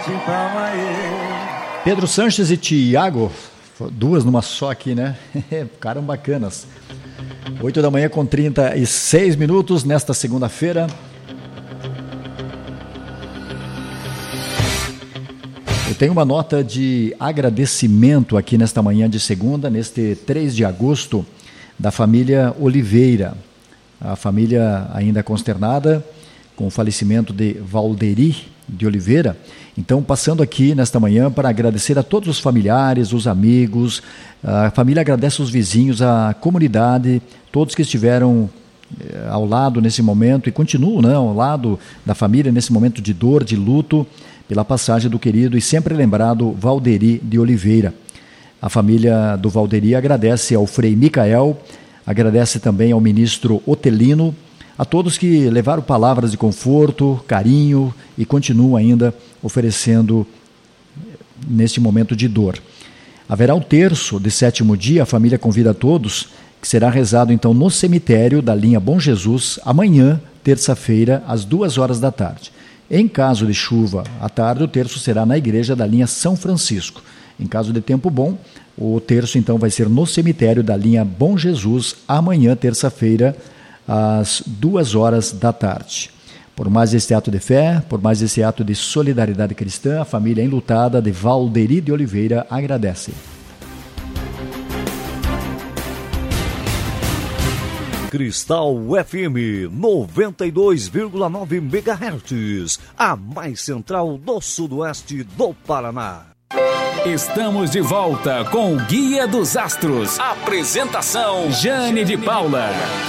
Pedro Sanches e Tiago, duas numa só aqui, né? Ficaram bacanas. 8 da manhã com 36 minutos nesta segunda-feira. Eu tenho uma nota de agradecimento aqui nesta manhã de segunda, neste 3 de agosto, da família Oliveira. A família ainda consternada com o falecimento de Valderi de Oliveira. Então, passando aqui nesta manhã para agradecer a todos os familiares, os amigos, a família agradece os vizinhos, a comunidade, todos que estiveram ao lado nesse momento e continuam, né, ao lado da família nesse momento de dor, de luto, pela passagem do querido e sempre lembrado Valderi de Oliveira. A família do Valderi agradece ao Frei Micael, agradece também ao ministro Otelino, a todos que levaram palavras de conforto, carinho e continuam ainda oferecendo neste momento de dor. Haverá um terço de 7º dia, a família convida a todos, que será rezado então no cemitério da linha Bom Jesus, amanhã, terça-feira, às 2h da tarde. Em caso de chuva à tarde, o terço será na igreja da linha São Francisco. Em caso de tempo bom, o terço então vai ser no cemitério da linha Bom Jesus, amanhã, terça-feira, às 2h da tarde. Por mais esse ato de fé, por mais esse ato de solidariedade cristã, a família enlutada de Valderi de Oliveira agradece. Cristal FM 92,9 MHz, a mais central do sudoeste do Paraná. Estamos de volta com o Guia dos Astros. Apresentação Jane de Paula.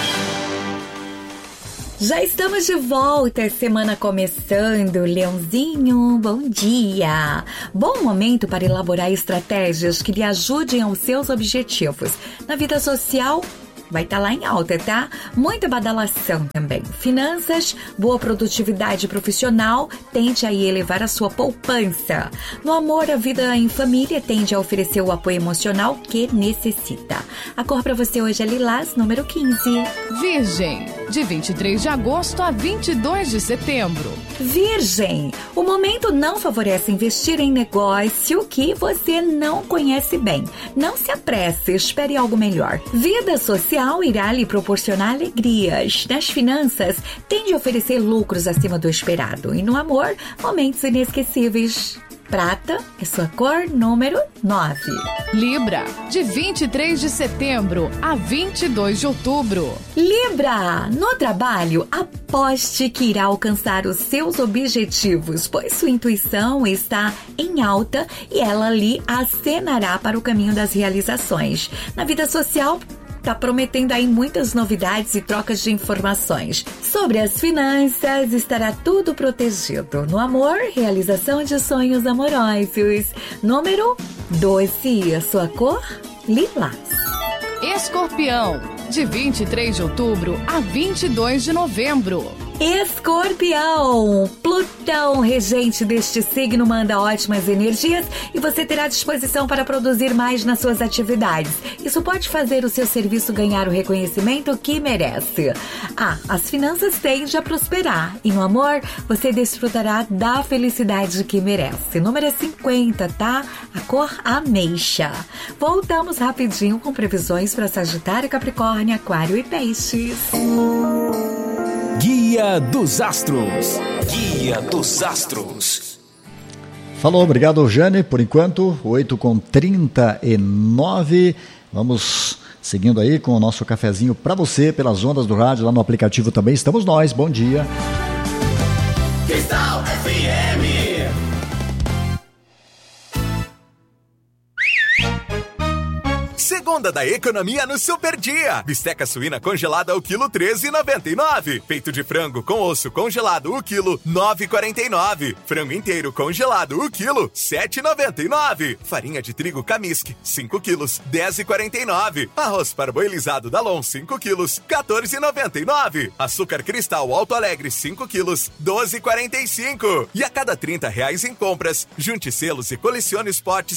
Já estamos de volta, semana começando. Leãozinho, bom dia! Bom momento para elaborar estratégias que lhe ajudem aos seus objetivos. Na vida social, vai estar lá em alta, tá? Muita badalação também. Finanças, boa produtividade profissional, tende a elevar a sua poupança. No amor, a vida em família tende a oferecer o apoio emocional que necessita. A cor para você hoje é lilás, número 15. Virgem, de 23 de agosto a 22 de setembro. Virgem, o momento não favorece investir em negócio que você não conhece bem. Não se apresse, espere algo melhor. Vida social irá lhe proporcionar alegrias. Nas finanças, tende a oferecer lucros acima do esperado. E no amor, momentos inesquecíveis. Prata é sua cor, número 9. Libra, de 23 de setembro a 22 de outubro. Libra, no trabalho, aposte que irá alcançar os seus objetivos, pois sua intuição está em alta e ela lhe acenará para o caminho das realizações. Na vida social, tá prometendo aí muitas novidades e trocas de informações. Sobre as finanças, estará tudo protegido. No amor, realização de sonhos amorosos. Número 12, a sua cor, lilás. Escorpião, de 23 de outubro a 22 de novembro. Escorpião, Plutão, regente deste signo, manda ótimas energias e você terá disposição para produzir mais nas suas atividades. Isso pode fazer o seu serviço ganhar o reconhecimento que merece. As finanças tendem a prosperar e no amor você desfrutará da felicidade que merece. Número 50, tá? A cor ameixa. Voltamos rapidinho com previsões para Sagitário, Capricórnio, Aquário e Peixes. Guia dos Astros. Guia dos Astros. Falou, obrigado, Jane. Por enquanto, 8h39. Vamos seguindo aí com o nosso cafezinho para você, pelas ondas do rádio, lá no aplicativo também. Estamos nós, bom dia. Cristal FM. Segunda da economia no Super Dia. Bisteca suína congelada o quilo 13,99. Peito de frango com osso congelado o quilo 9,49. Frango inteiro congelado o quilo 7,99. Farinha de trigo Camisque 5 quilos 10,49. Arroz parboilizado Dalon 5 quilos 14,99. Açúcar cristal Alto Alegre 5 quilos 12,45. E a cada R$30 em compras, junte selos e colecione os potes